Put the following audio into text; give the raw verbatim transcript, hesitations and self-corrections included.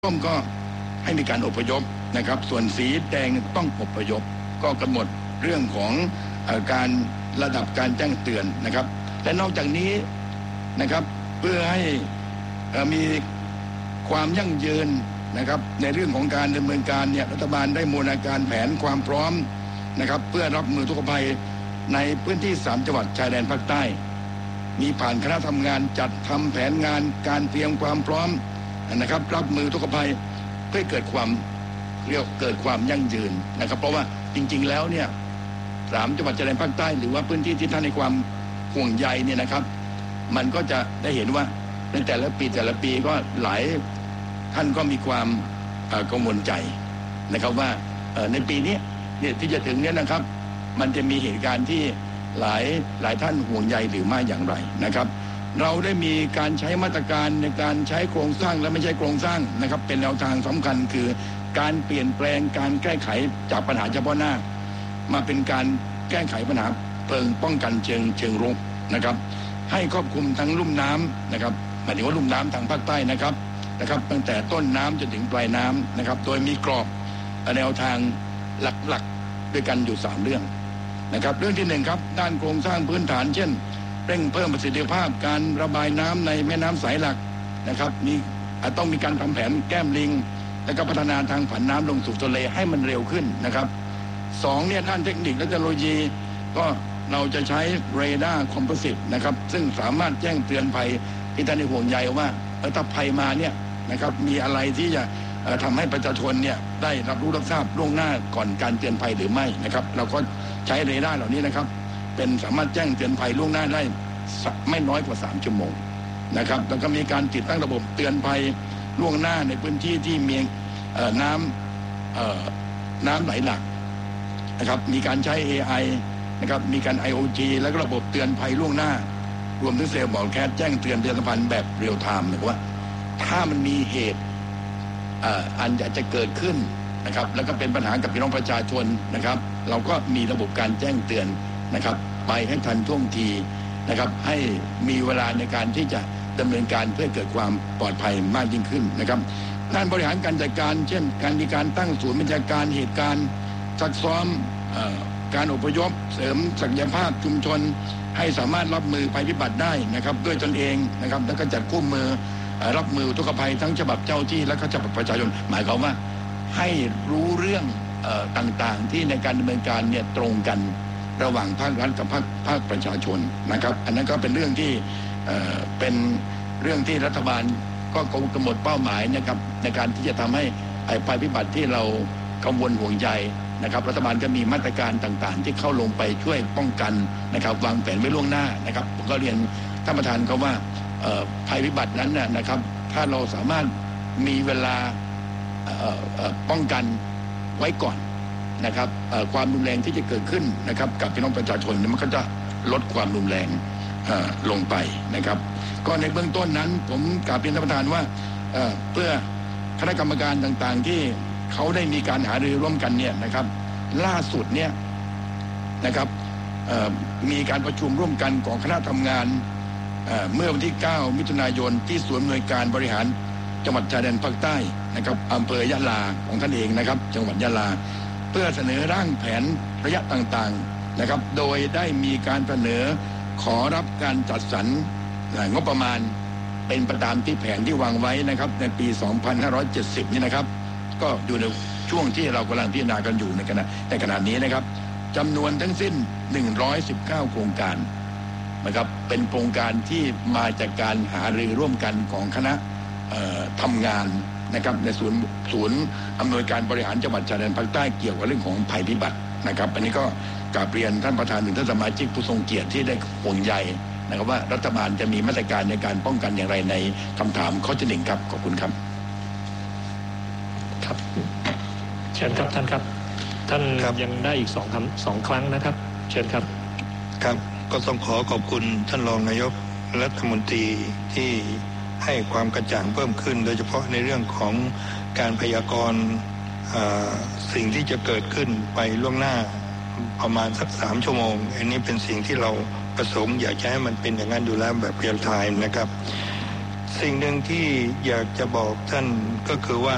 ส้มก็ให้มีการอพยพนะครับส่วนสีแดงต้องอพยพก็กำหนดเรื่องของเอ่อการระดับการแจ้งเตือนนะครับและนอกจากนี้นะครับเพื่อให้มีความยั่งยืนนะครับในเรื่องของการดำเนินการเนี่ยรัฐบาลได้บูรณาการแผนความพร้อมนะครับเพื่อรับมือทุกภัยในพื้นที่สามจังหวัดชายแดนภาคใต้มีผ่านคณะทำงานจัดทำแผนงานการเตรียมความพร้อมนะครับรับมือทุกภัยเพื่อเกิดความเรียกเกิดความยั่งยืนนะครับเพราะว่าจริงๆแล้วเนี่ยสามจังหวัดชายแดนภาคใต้หรือว่าพื้นที่ที่ท่านในความห่วงใยเนี่ยนะครับมันก็จะได้เห็นว่าในแต่ละปีแต่ละปีก็หลายท่านก็มีความกังวลใจนะครับว่าในปีนี้เนี่ยที่จะถึงเนี่ยนะครับมันจะมีเหตุการณ์ที่หลายหลายท่านห่วงใยหรือไม่อย่างไรนะครับเราได้มีการใช้มาตรการในการใช้โครงสร้างและไม่ใช่โครงสร้างนะครับเป็นแนวทางสำคัญคือการเปลี่ยนแปลงการแก้ไขจากปัญหาเฉพาะหน้ามาเป็นการแก้ไขปัญหาเพลิงป้องกันเชิงเชิงรุกนะครับให้ครอบคลุมทั้งลุ่มน้ำนะครับหมายถึงว่าลุ่มน้ำทางภาคใต้นะครับนะครับตั้งแต่ต้นน้ำจนถึงปลายน้ำนะครับโดยมีกรอบแนวทางหลักๆด้วยกันอยู่สามเรื่องนะครับเรื่องที่หนึ่งครับด้านโครงสร้างพื้นฐานเช่นเร่งเพิ่มประสิทธิภาพการระบายน้ำในแม่น้ำสายหลักนะครับมีต้องมีการทำแผนแก้มลิงและก็พัฒนาทางผันน้ำลงสู่ทะเลให้มันเร็วขึ้นนะครับสองเนี่ยด้านเทคนิคและเทคโนโลยีก็เราจะใช้เรดาร์คอมโพสิตนะครับซึ่งสามารถแจ้งเตือนภัยที่ท่านในห่วงใยว่าถ้าภัยมาเนี่ยนะครับมีอะไรที่จะทำให้ประชาชนเนี่ยได้รับรู้รับทราบล่วงหน้าก่อนการเตือนภัยหรือไม่นะครับเราก็ใช้เรดาร์เหล่านี้นะครับเป็นสามารถแจ้งเตือนภัยล่วงหน้าได้ไม่น้อยกว่าสามชั่วโมงนะครับแล้วก็มีการติดตั้งระบบเตือนภัยล่วงหน้าในพื้นที่ที่มีน้ำน้ำไหลหลากนะครับมีการใช้ เอ ไอ นะครับมีการ ไอ โอ ที และก็ระบบเตือนภัยล่วงหน้ารวมถึงเซลล์บอร์ดแคสแจ้งเตือนประชาสัมพันธ์แบบเรียลไทม์หมายความว่าถ้ามันมีเหตุอันจะเกิดขึ้นนะครับแล้วก็เป็นปัญหากับพี่น้องประชาชนนะครับเราก็มีระบบการแจ้งเตือนนะครับไปให้ทันท่วงทีนะครับให้มีเวลาในการที่จะดำเนินการเพื่อเกิดความปลอดภัยมากยิ่งขึ้นนะครับด้านบริหารการจัดการเช่นการมีการตั้งศูนย์บัญชาการเหตุการณ์ซักซ้อมการอพยพเสริมศักยภาพชุมชนให้สามารถรับมือภัยพิบัติได้นะครับด้วยตนเองนะครับแล้วก็จัดคู่มือรับมือทุกภัยทั้งฉบับเจ้าที่และก็ฉบับประชาชนหมายความว่าให้รู้เรื่องต่างๆที่ในการดำเนินการเนี่ยตรงกันระหว่างภาครัฐกับภาคภาคประชาชนนะครับอันนั้นก็เป็นเรื่องที่เอ่อเป็นเรื่องที่รัฐบาลก็กำหนดเป้าหมายนะครับในการที่จะทำให้ภัยพิบัติที่เรากังวลห่วงใยนะครับรัฐบาลก็มีมาตรการต่างๆที่เข้าลงไปช่วยป้องกันนะครับวางแผนไว้ล่วงหน้านะครับผมก็เรียนท่านประธานเขาว่าภัยพิบัตินั้นนะครับถ้าเราสามารถมีเวลาป้องกันไว้ก่อนนะครับความรุนแรงที่จะเกิดขึ้นนะครับกับพี่น้องประชาชนมันก็จะลดความรุนแรงลงไปนะครับก็ในเบื้องต้นนั้นผมกราบเรียนท่านประธานว่าเพื่อคณะกรรมการต่างๆที่เขาได้มีการหารือร่วมกันเนี่ยนะครับล่าสุดเนี่ยนะครับมีการประชุมร่วมกันของคณะทำงานเมื่อวันที่เก้ามิถุนายนที่ศูนย์อำนวยการบริหารจังหวัดชายแดนภาคใต้นะครับอำเภอยะลาของท่านเองนะครับจังหวัดยะลาเพื่อเสนอร่างแผนระยะต่างๆนะครับโดยได้มีการเสนอขอรับการจัดสรรงบประมาณเป็นไปตามที่แผนที่วางไว้นะครับในปีสองพันห้าร้อยเจ็ดสิบนี่นะครับก็อยู่ในช่วงที่เรากำลังพิจารณากันอยู่ในขณะในขณะนี้นะครับจำนวนทั้งสิ้นหนึ่งร้อยสิบเก้าโครงการนะครับเป็นโครงการที่มาจากการหารือร่วมกันของคณะทำงานนะครับในศูนย์ศูนย์อำนวยการบริหารจังหวัดชายแดนภาคใต้เกี่ยวกับเรื่องของภัยพิบัตินะครับอันนี้ก็กราบเรียนท่านประธานถึงท่านสมาชิกผู้ทรงเกียรติที่ได้ห่วงใยนะครับว่ารัฐบาลจะมีมาตรการในการป้องกันอย่างไรในคำถามข้อที่หนึ่งครับขอบคุณครับครับเชิญครับท่านครับท่านยังได้อีกสองคำสองครั้งนะครับเชิญครับครับก็ต้องขอขอบคุณท่านรองนายกรัฐมนตรีที่ให้ความกระจ่างเพิ่มขึ้นโดยเฉพาะในเรื่องของการพยากรณ์สิ่งที่จะเกิดขึ้นไปล่วงหน้าประมาณสักสามชั่วโมงอันนี้เป็นสิ่งที่เราประสงค์อยากจะให้มันเป็นอย่างนั้นอยู่แล้วแบบเรียลไทม์นะครับสิ่งหนึ่งที่อยากจะบอกท่านก็คือว่า